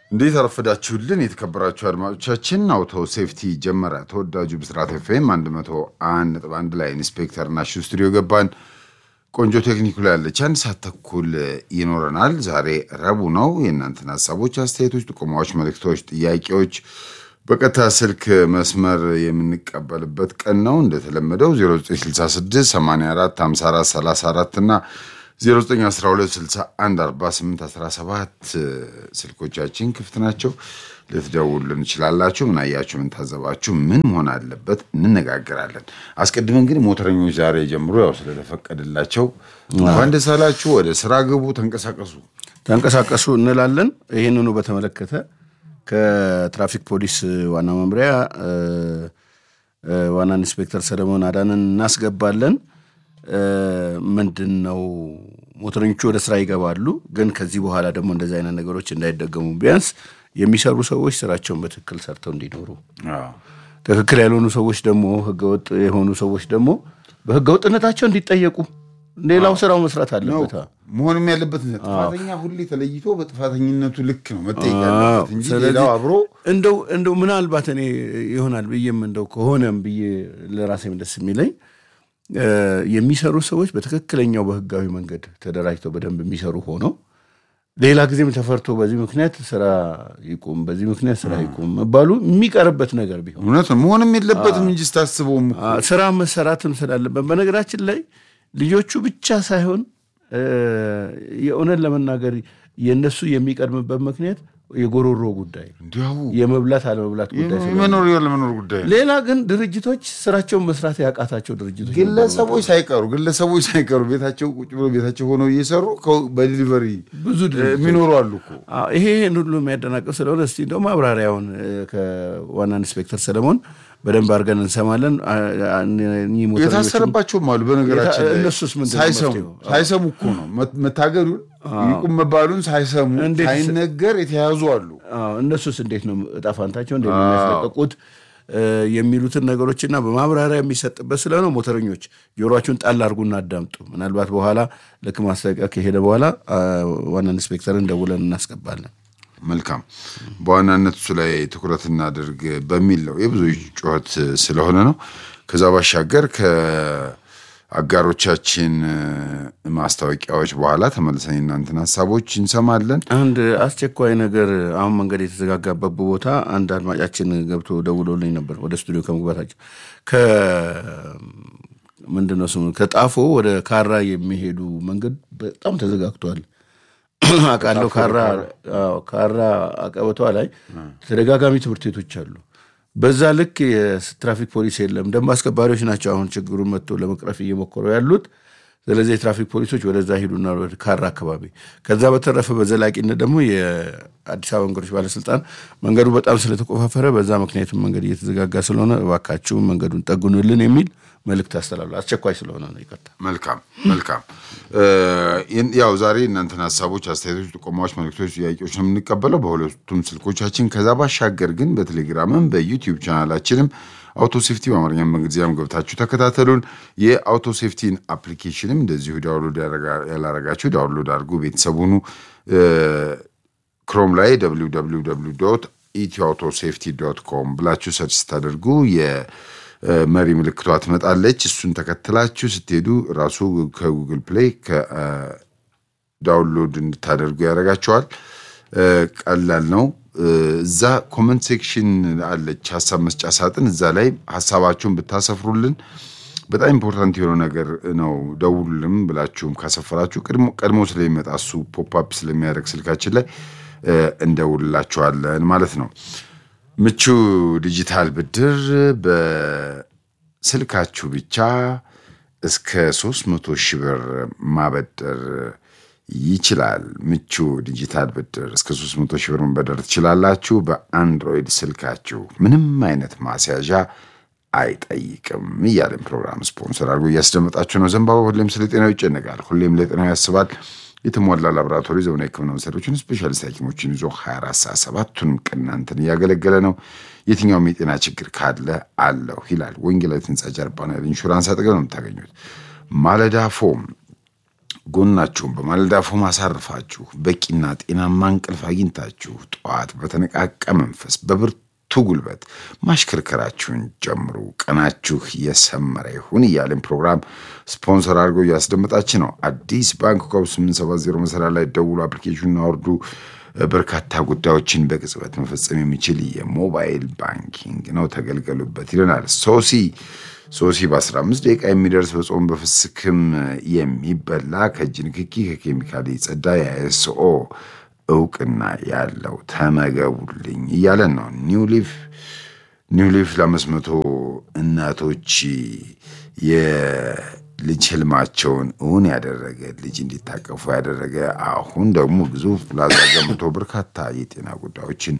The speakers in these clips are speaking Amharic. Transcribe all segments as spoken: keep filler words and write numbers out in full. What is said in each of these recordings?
እንዴት አረፈዳችሁልን የተከበራችሁ አድማጮቻችን አውቶ ሴፍቲ ጀመረ ተወዳጁ ብስራት ኤፍኤም one oh one point one ላይ ኢንስፔክተር ናሽ ስቱዲዮ ገባን ቆንጆ ቴክኒኩ ላይ ያለች አንድ ሰዓት ተኩል ይኖረናል ዛሬ ረቡዕ ነው የእናንተን ሐሳቦች አስተያየቶች ጥቆማዎች መልእክቶች ጥያቄዎች በቀጥታ ስልክ መስመር የምንቀበልበት ቀን ነው እንደተለመደው zero nine six six eight four five four three four እና zero nine one two six one four eight one seven ስልኮቻችን ክፍት ናቸው ልትደውሉልን ይችላልላችሁ ምን አያችሁ ምን ታዘባችሁ ምን መሆን አለበት እንነጋገራለን አስቀድመን ግን ሞተረኞች ዛሬ ጀምሮ ያው ስለተፈቀደላቸው ወንድ ሰላችሁ ወደ ስራ ግቡ ተንቀሳቀሱ ተንቀሳቀሱ እንላለን ይሄንኑ በተመለከተ ከትራፊክ ፖሊስ ዋና መምሪያ ዋና ኢንስፔክተር ሰለሞን አዳነን እናስገባለን ምንድነው ሞተረኞቹ ወደ ስራ ይገባሉ ግን ከዚህ በኋላ ደግሞ እንደዚህ አይነት ነገሮች እንዳይደገሙ ቢያንስ የሚሰሩ ሰዎች ስራቸውን በትክክል ሰርተው እንዲኖሩ አዎ ትክክል ያልሆኑ ሰዎች ደግሞ ህገወጥ የሆኑ ሰዎች ደግሞ በህገወጥነታቸው እንዲጠየቁ ሌላው ስራው መስራት አለበት መሆንም ያለበት ጥፋተኛ ሁሉ ተለይቶ በጥፋተኝነቱ ልክ ነው መጠየቅ ያለበት እንጂ ሌላው አብሮ እንደው እንደው ምናልባት እኔ ይሆናል ብዬም እንደው ከሆነም ብዬ ለራሴም ደስ የሚለኝ የሚሰሩ ሰዎች በትክክለኛው በህጋዊ መንገድ ተደራጅተው በደንብ የሚሰሩ ሆነው ሌላ ጊዜም ተፈርቶ በዚህ ምክንያት ስራ ይቆም በዚህ ምክንያት ስራ ይቆም መባሉ የሚቀርበት ነገር ቢሆን እውነት ነው መሆንም የለበትም እንጂ ታስበውም ስራ መሰራትም ስላለበት በነገራችን ላይ ልጆቹ ብቻ ሳይሆን የኦነን ለመናገር የነሱ የሚቀርምበት ምክንያት የጎሮሮ ጉዳይ እንዲያው የመብላት አለመብላት ጉዳይ የመኖር የለመኖር ጉዳይ ሌላ ግን ድርጅቶች ስራቸውን መስራት ያቃታቸው ድርጅቶች ግለሰቦች ሳይቀሩ ግለሰቦች ሳይቀሩ ቤታቸው ቁጭ ብሎ ቤታቸው ሆነው እየሰሩ በዲሊቨሪ ብዙ የሚኖሩ አሉ እኮ ይሄ ሁሉ የሚያደናቅፍ ስለሆነ እስቲ እንደው ማብራሪያውን ከዋና ኢንስፔክተር ሰለሞን በደንብ አርገን እንሰማለን እኚህ ሞተሮች የታሰረባቸው ማሉ በነገራችን እነሱስ ምን ሳይሰሙ ሳይሰሙ እኮ ነው መታገዱን ይቁም መባሉን ሳይሰሙ ሳይነገር የተያዙ አሉ አዎ እነሱስ እንዴት ነው ጣፋንታቸው እንዴት ነው የሚያስለቀቁት የሚሉትን ነገሮችና በማብራሪያ የሚሰጥበት ስለሆነ ሞተረኞች ጆሮአችሁን ጣል አድርጉና አዳምጡ ምናልባት በኋላ ለክ ማስጠንቀቂያ ከሄደ በኋላ ዋና ኢንስፔክተርን ደውለን እናስገባለን መልካም በዋናነት እሱ ላይ ትኩረት እናድርግ በሚል ነው የብዙ ጩኸት ስለሆነ ነው ከዛ ባሻገር ከአጋሮቻችን ማስታወቂያዎች በኋላ ተመልሰን እናንተን ሐሳቦች እንሰማለን አንድ አስቸኳይ ነገር አሁን መንገድ የተዘጋጋበት ቦታ አንድ አድማጫችን ገብቶ ደውሎልኝ ነበር ወደ ስቱዲዮ ከመግባታችን ከ ምንድነው ስሙ ከጣፎ ወደ ካራ የሚሄዱ መንገድ በጣም ተዘጋግቷል አቃለው ካራ ካራ አቀበቷ ላይ ተደጋጋሚ ትምህርት ቤቶች አሉ በዛ ልክ የትራፊክ ፖሊስ የለም ደም አስከባሪዎች ናቸው አሁን ችግሩን መጥቶ ለመቅረፍ እየሞከሩ ያሉት ስለዚህ የትራፊክ ፖሊሶች ወደዛ ሄዱና ወደ ካራ አካባቢ ከዛ በተረፈ በዘላቂነት ደግሞ የአዲስ አበባ መንገዶች ባለስልጣን መንገዱ በጣም ስለተቆፋፈረ በዛ ምክንያት መንገድ እየተዘጋጋ ስለሆነ እባካችሁ መንገዱን ጠግኑልን የሚል መልእክት አስተላልፏል አስቸኳይ ስለሆነ ነው ይቀጣ መልካም መልካም ያው ዛሬ እናንተን ሐሳቦች አስተያየቶች ጥቆማዎች መልእክቶች ጥያቄዎች ነው የምንቀበለው በሁለቱም ስልኮቻችን ከዛ ባሻገር ግን በቴሌግራምም በዩቲዩብ ቻናላችንም አውቶ ሴፍቲ በአማርኛም በእንግሊዝኛም ገብታችሁ ተከታተሉን የአውቶ ሴፍቲን አፕሊኬሽንም እንደዚሁ ዳውንሎድ ያላረጋችሁ ዳውንሎድ አድርጉ ቤተሰቡኑ ክሮም ላይ w w w dot ethioautosafety dot com ብላችሁ ሰርች ታደርጉ የመሪ ምልክቷ ትመጣለች እሱን ተከትላችሁ ስትሄዱ ራሱ ከጉግል ፕሌይ ከዳውንሎድ እንድታደርጉ ያረጋችኋል ቀላል ነው እዛ ኮሜንት ሴክሽን አለች ሐሳብ መስጫ ሳጥን እዛ ላይ ሐሳባችሁን ብታሰፍሩልን በጣም ኢምፖርታንት የሆነ ነገር ነው ደውሉልም ብላችሁም ካሰፈራችሁ ቀድሞ ቀድሞ ስለሚመጣ እሱ ፖፕ አፕ ስለሚያደርግ ስልካችን ላይ እንደውልላችኋለን ማለት ነው ምቹ ዲጂታል ብድር በስልካችሁ ብቻ እስከ ሶስት መቶ ሺህ ብር ማበደር ይችላል ምቹ ዲጂታል ብድር እስከ ሶስት መቶ ሺህ ብር ማበደር ትችላላችሁ በአንድሮይድ ስልካችሁ ምንም አይነት ማስያዣ አይጠይቅም ይያለን ፕሮግራም ስፖንሰር አድርጎ ያስደምጣችሁ ነው ዘንባባ ሁሌም ስለ ጤናው ይጨነቃል ሁሌም ለጤናው ያስባል የተሟላ ላብራቶሪ ዘመናዊ ሕክምና መሳሪያዎችን ስፔሻሊስት ሐኪሞችን ይዞ ሃያ አራት ሰዓት ሰባቱንም ቀን እናንተን ያገለገለ ነው የትኛውም የጤና ችግር ካለ አለው ይላል ወንጌላዊት ህንጻ ጀርባ ነው ኢንሹራንስ አጠገብ ነው የምታገኙት ማለዳ ፎም ጎናችሁን በማለዳፉ ማሳረፋችሁ በቂና ጤናማ እንቅልፍ አግኝታችሁ ጧት በተነቃቃ መንፈስ በብርቱ ጉልበት ማሽከርከራችሁን ጀምሩ። ቀናችሁ የሰመረ ይሁን እያለን ፕሮግራም ስፖንሰር አድርጎ ያስደምጣችሁ ነው። አዲስ ባንክ ኮብ ስምንት ሰባት ዜሮ መሰረት ላይ ደውሉ፣ አፕሊኬሽኑን አውርዱ። በርካታ ጉዳዮችን በቅጽበት መፈጸም የሚችል የሞባይል ባንኪንግ ነው፣ ተገልገሉበት ይለናል። ሶሲ ሶሲ በ15 ደቂቃ የሚደርስ በጾም በፍስክም የሚበላ ከእጅ ንክኪ ከኬሚካል የጸዳ የአይኤስኦ እውቅና ያለው ተመገቡልኝ እያለን ነው። ኒው ሊፍ ኒው ሊፍ ለአምስት መቶ እናቶች የልጅ ህልማቸውን እውን ያደረገ ልጅ እንዲታቀፉ ያደረገ አሁን ደግሞ ግዙፍ ፕላዛ ገምቶ በርካታ የጤና ጉዳዮችን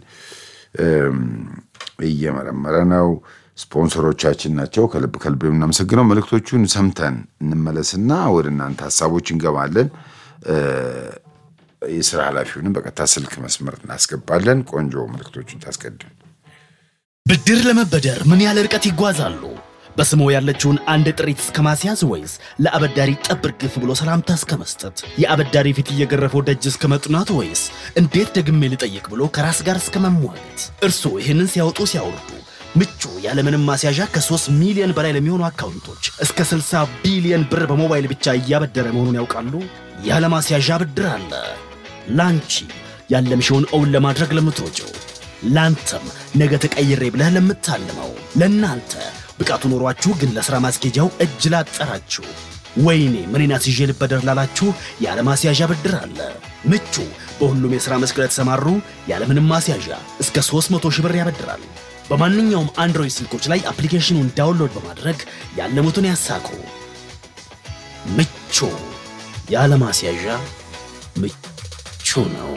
እየመረመረ ነው። ስፖንሰሮቻችን ናቸው። ከልብ ከልብ እናመሰግናለን። መልእክቶቹን ሰምተን እንመለስና ወደ እናንተ ሐሳቦች እንገባለን። የሥራ ኃላፊውንም በቀጥታ ስልክ መስመር እናስገባለን። ቆንጆ መልእክቶቹን ታስቀድም። ብድር ለመበደር ምን ያህል ርቀት ይጓዛሉ? በስሙ ያለችውን አንድ ጥሪት እስከማስያዝ ወይስ ለአበዳሪ ጠብር ግፍ ብሎ ሰላምታ እስከመስጠት? የአበዳሪ ፊት እየገረፈው ደጅ እስከመጥናት ወይስ እንዴት ደግሜ ልጠይቅ ብሎ ከራስ ጋር እስከመሟገት? እርሱ ይህንን ሲያወጡ ሲያወርዱ ምቹ ያለ ምንም ማስያዣ ከ3 ሚሊዮን በላይ ለሚሆኑ አካውንቶች እስከ ስልሳ ቢሊዮን ብር በሞባይል ብቻ እያበደረ መሆኑን ያውቃሉ? ያለ ማስያዣ ብድር አለ። ላንቺ ያለምሽውን እውን ለማድረግ ለምትሮጪው፣ ላንተም ነገ ተቀይሬ ብለህ ለምታልመው፣ ለናንተ ብቃቱ ኖሯችሁ ግን ለሥራ ማስኬጃው እጅ ላጠራችሁ፣ ወይኔ ምንና ሲጄ ልበደር ላላችሁ ያለ ማስያዣ ብድር አለ። ምቹ በሁሉም የሥራ መስክ ለተሰማሩ ያለ ምንም ማስያዣ እስከ ሶስት መቶ ሺህ ብር ያበድራል። በማንኛውም አንድሮይድ ስልኮች ላይ አፕሊኬሽኑን ዳውንሎድ በማድረግ ያለሙትን ያሳኩ። ምቹ ያለ ማስያዣ ምቹ ነው።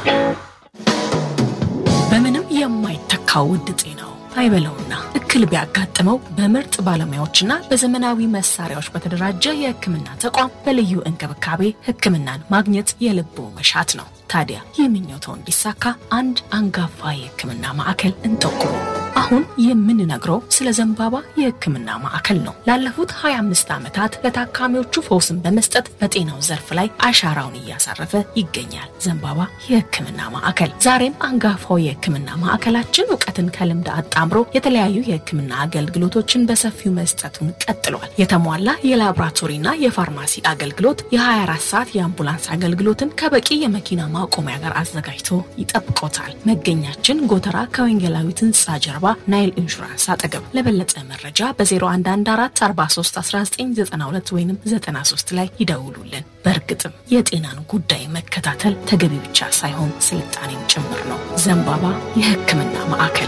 በምንም የማይተካው ውድ ጤናው አይበለውና እክል ቢያጋጥመው በምርጥ ባለሙያዎችና በዘመናዊ መሳሪያዎች በተደራጀ የሕክምና ተቋም በልዩ እንክብካቤ ሕክምናን ማግኘት የልቦ መሻት ነው። ታዲያ የምኞቶ እንዲሳካ አንድ አንጋፋ የሕክምና ማዕከል እንጠቁሙ። አሁን የምንነግረው ስለ ዘንባባ የሕክምና ማዕከል ነው። ላለፉት ሃያ አምስት ዓመታት ለታካሚዎቹ ፈውስን በመስጠት በጤናው ዘርፍ ላይ አሻራውን እያሳረፈ ይገኛል። ዘንባባ የሕክምና ማዕከል ዛሬም አንጋፋው የሕክምና ማዕከላችን ዕውቀትን ከልምድ አጣምሮ የተለያዩ የሕክምና አገልግሎቶችን በሰፊው መስጠቱን ቀጥሏል። የተሟላ የላቦራቶሪና የፋርማሲ አገልግሎት፣ የ24 ሰዓት የአምቡላንስ አገልግሎትን ከበቂ የመኪና ማቆሚያ ጋር አዘጋጅቶ ይጠብቆታል። መገኛችን ጎተራ ከወንጌላዊት ሕንጻ ጀርባ ናይል ኢንሹራንስ አጠገብ። ለበለጠ መረጃ በ01144431992 ወይም ዘጠና ሶስት ላይ ይደውሉልን። በእርግጥም የጤናን ጉዳይ መከታተል ተገቢ ብቻ ሳይሆን ስልጣኔም ጭምር ነው። ዘንባባ የሕክምና ማዕከል።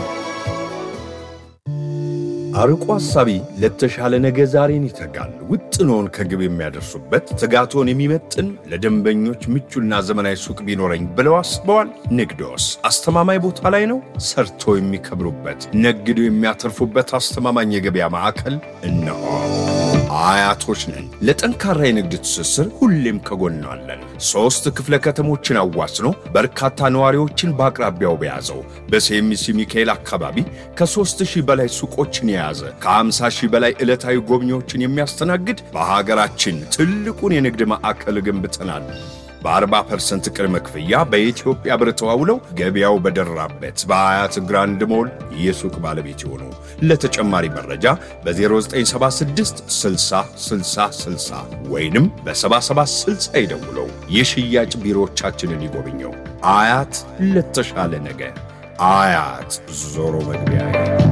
አርቆ ሐሳቢ ለተሻለ ነገ ዛሬን ይተጋል። ውጥኖን ከግብ የሚያደርሱበት ትጋቶን የሚመጥን ለደንበኞች ምቹና ዘመናዊ ሱቅ ቢኖረኝ ብለው አስበዋል? ንግዶስ አስተማማኝ ቦታ ላይ ነው። ሰርቶ የሚከብሩበት ነግዶ የሚያተርፉበት አስተማማኝ የገበያ ማዕከል እነሆ። አያቶች ነን። ለጠንካራ የንግድ ትስስር ሁሌም ከጎናለን። ሶስት ክፍለ ከተሞችን አዋስኖ በርካታ ነዋሪዎችን በአቅራቢያው በያዘው በሴሚሲ ሚካኤል አካባቢ ከሦስት ሺህ በላይ ሱቆችን የያዘ ከ50 ሺህ በላይ ዕለታዊ ጎብኚዎችን የሚያስተናግድ በሀገራችን ትልቁን የንግድ ማዕከል ገንብተናል። በ40 ፐርሰንት ቅድመ ክፍያ በኢትዮጵያ ብር ተዋውለው ገበያው በደራበት በአያት ግራንድ ሞል የሱቅ ባለቤት ይሆኑ። ለተጨማሪ መረጃ በ0976 60 60 60 ወይንም በ7760 ይደውለው። የሽያጭ ቢሮዎቻችንን ይጎብኘው። አያት ለተሻለ ነገ። አያት ዞሮ መግቢያ።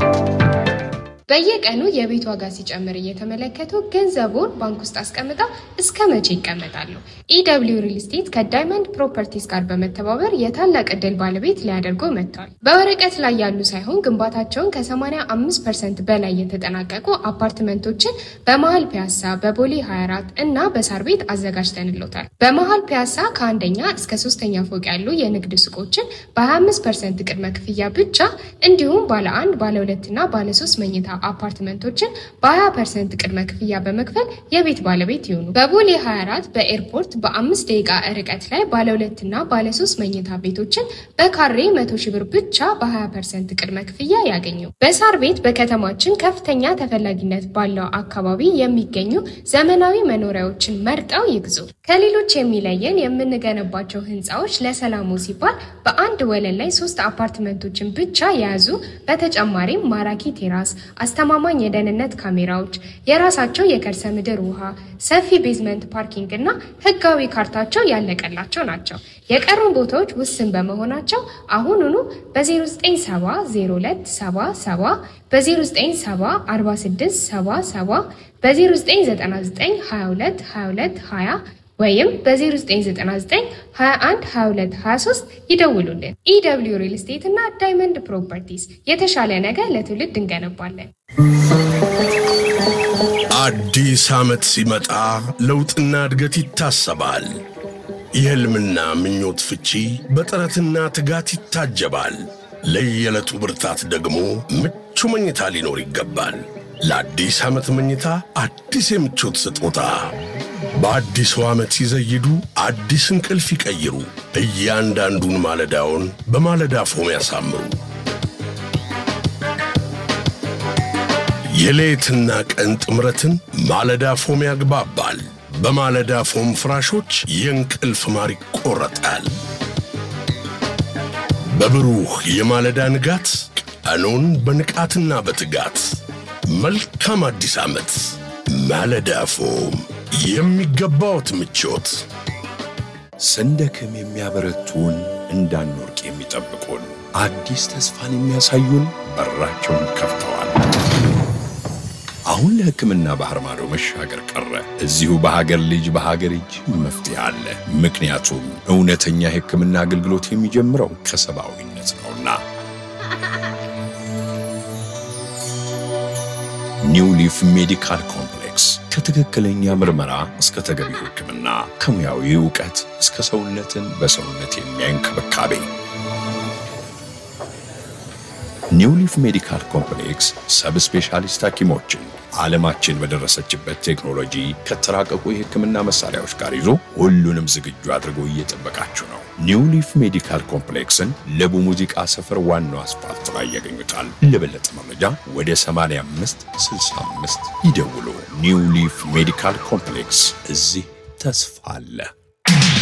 በየቀኑ የቤት ዋጋ ሲጨምር እየተመለከቱ ገንዘቡን ባንክ ውስጥ አስቀምጠው እስከ መቼ ይቀመጣሉ? ኢደብሊው ሪል ስቴት ከዳይመንድ ፕሮፐርቲስ ጋር በመተባበር የታላቅ ዕድል ባለቤት ሊያደርጉ መጥቷል። በወረቀት ላይ ያሉ ሳይሆን ግንባታቸውን ከ85 ፐርሰንት በላይ የተጠናቀቁ አፓርትመንቶችን በመሃል ፒያሳ፣ በቦሌ ሃያ አራት እና በሳር ቤት አዘጋጅተንሎታል። በመሃል ፒያሳ ከአንደኛ እስከ ሶስተኛ ፎቅ ያሉ የንግድ ሱቆችን በ25 ፐርሰንት ቅድመ ክፍያ ብቻ እንዲሁም ባለ አንድ፣ ባለ ሁለት እና ባለ ሶስት መኝታ አፓርትመንቶችን በ20 ፐርሰንት ቅድመ ክፍያ በመክፈል የቤት ባለቤት ይሁኑ። በቦሌ ሃያ አራት በኤርፖርት በአምስት ደቂቃ ርቀት ላይ ባለ ሁለት እና ባለ ሶስት መኝታ ቤቶችን በካሬ መቶ ሺህ ብር ብቻ በ20 ፐርሰንት ቅድመ ክፍያ ያገኙ። በሳር ቤት በከተማችን ከፍተኛ ተፈላጊነት ባለው አካባቢ የሚገኙ ዘመናዊ መኖሪያዎችን መርጠው ይግዙ። ከሌሎች የሚለየን የምንገነባቸው ህንፃዎች ለሰላሙ ሲባል በአንድ ወለል ላይ ሶስት አፓርትመንቶችን ብቻ የያዙ፣ በተጨማሪም ማራኪ ቴራስ፣ አስተማማኝ የደህንነት ካሜራዎች፣ የራሳቸው የከርሰ ምድር ውሃ፣ ሰፊ ቤዝመንት ፓርኪንግ እና ህጋዊ ካርታቸው ያለቀላቸው ናቸው። የቀሩን ቦታዎች ውስን በመሆናቸው አሁኑኑ በ0970 02 ሰባ ሰባ በ0970 46 ሰባ ሰባ በ0999 22 22 20 ወይም በ0999 21 22 23 ይደውሉልን። ኢደብሊው ሪል ስቴት እና ዳይመንድ ፕሮፐርቲስ የተሻለ ነገር ለትውልድ እንገነባለን። አዲስ ዓመት ሲመጣ ለውጥና እድገት ይታሰባል። የህልምና ምኞት ፍቺ በጥረትና ትጋት ይታጀባል። ለየዕለቱ ብርታት ደግሞ ምቹ መኝታ ሊኖር ይገባል። ለአዲስ ዓመት መኝታ አዲስ የምቾት ስጦታ በአዲሱ ዓመት ሲዘይዱ አዲስ እንቅልፍ ይቀይሩ። እያንዳንዱን ማለዳውን በማለዳ ፎም ያሳምሩ። የሌትና ቀን ጥምረትን ማለዳ ፎም ያግባባል። በማለዳ ፎም ፍራሾች የእንቅልፍ ማር ይቆረጣል። በብሩህ የማለዳ ንጋት ቀኑን በንቃትና በትጋት መልካም አዲስ ዓመት። ማለዳ ፎም የሚገባውት ምቾት። ሰንደክም የሚያበረቱን እንዳንወርቅ የሚጠብቁን አዲስ ተስፋን የሚያሳዩን በራቸውን ከፍተዋል። አሁን ለሕክምና ባህር ማዶ መሻገር ቀረ። እዚሁ በሀገር ልጅ በሀገር እጅ መፍትሄ አለ። ምክንያቱም እውነተኛ ሕክምና አገልግሎት የሚጀምረው ከሰብአዊነት ነውና። ኒው ሊፍ ሜዲካል ኮምፕሌክስ ከትክክለኛ ምርመራ እስከ ተገቢው ሕክምና፣ ከሙያዊ ዕውቀት እስከ ሰውነትን በሰውነት የሚያንከባክብ ኒው ሊፍ ሜዲካል ኮምፕሌክስ ሰብ ስፔሻሊስት ሐኪሞችን ዓለማችን በደረሰችበት ቴክኖሎጂ ከተራቀቁ የሕክምና መሳሪያዎች ጋር ይዞ ሁሉንም ዝግጁ አድርጎ እየጠበቃችሁ ነው። ኒው ሊፍ ሜዲካል ኮምፕሌክስን ለቡ ሙዚቃ ሰፈር ዋናው አስፋልት ላይ ያገኙታል። ለበለጠ መረጃ ወደ ሰማንያ አምስት ስልሳ አምስት ይደውሉ። ኒው ሊፍ ሜዲካል ኮምፕሌክስ፣ እዚህ ተስፋ አለ።